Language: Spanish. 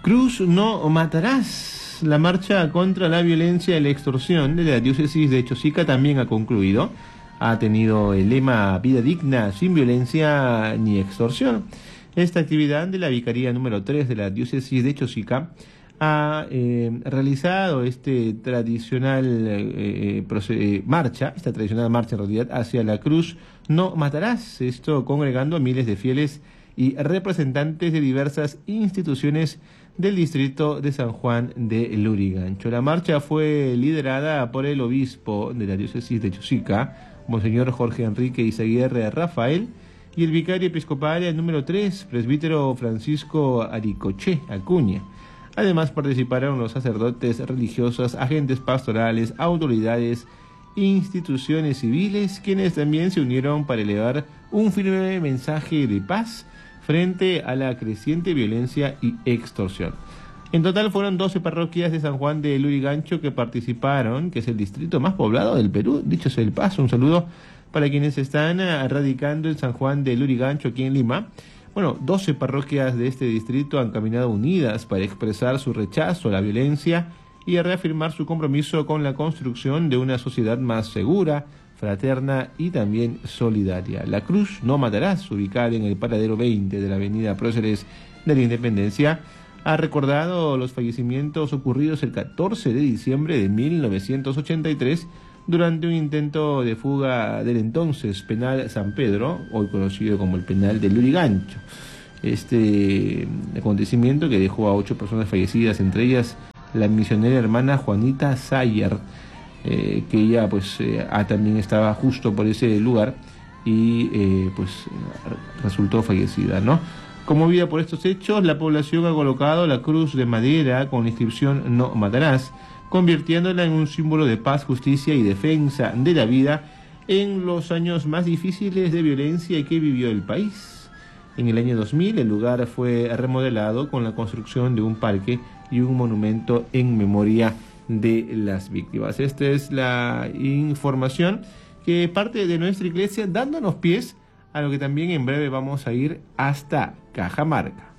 Cruz no matarás. La marcha contra la violencia y la extorsión de la diócesis de Chosica también ha concluido. Ha tenido el lema Vida digna, sin violencia ni extorsión. Esta actividad de la Vicaría número 3 de la diócesis de Chosica ha realizado esta tradicional marcha en realidad hacia la cruz no matarás, esto congregando a miles de fieles y representantes de diversas instituciones del distrito de San Juan de Lurigancho. La marcha fue liderada por el obispo de la diócesis de Chosica, Monseñor Jorge Enrique Izaguirre Rafael, y el vicario episcopal número 3, presbítero Francisco Aricoche Acuña. Además participaron los sacerdotes religiosos, agentes pastorales, autoridades, instituciones civiles, quienes también se unieron para elevar un firme mensaje de paz frente a la creciente violencia y extorsión. En total fueron 12 parroquias de San Juan de Lurigancho que participaron, que es el distrito más poblado del Perú, dicho sea el paso. Un saludo para quienes están radicando en San Juan de Lurigancho, aquí en Lima. 12 parroquias de este distrito han caminado unidas para expresar su rechazo a la violencia y a reafirmar su compromiso con la construcción de una sociedad más segura, fraterna y también solidaria. La Cruz no matarás, ubicada en el paradero 20 de la avenida Próceres de la Independencia, ha recordado los fallecimientos ocurridos el 14 de diciembre de 1983 durante un intento de fuga del entonces penal San Pedro, hoy conocido como el penal de Lurigancho. Este acontecimiento que dejó a 8 personas fallecidas, entre ellas la misionera hermana Juanita Sayer, que ella también estaba justo por ese lugar y resultó fallecida, ¿no? Conmovida por estos hechos, la población ha colocado la cruz de madera con la inscripción No matarás, convirtiéndola en un símbolo de paz, justicia y defensa de la vida en los años más difíciles de violencia que vivió el país. En el año 2000 el lugar fue remodelado con la construcción de un parque y un monumento en memoria de las víctimas. Esta es la información que parte de nuestra iglesia, dándonos pies a lo que también en breve vamos a ir hasta Cajamarca.